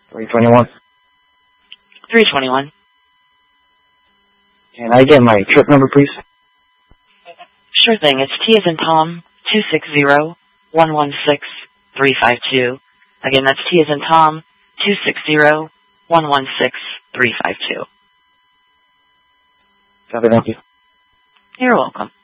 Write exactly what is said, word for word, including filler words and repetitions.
three twenty-one. three twenty-one. Can I get my trip number, please? Sure thing. It's T as in Tom, two six zero, one one six, three five two. Again, that's T as in Tom, two six zero, one one six, three five two. Copy, thank you. You're welcome.